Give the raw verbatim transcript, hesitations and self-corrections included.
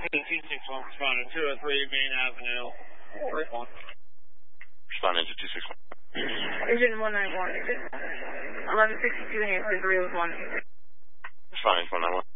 two six one, responding two oh three Main Avenue. Responding to two six one. Agent one nine one, eleven sixty-two Hampton, three oh one. Responding to one nine one.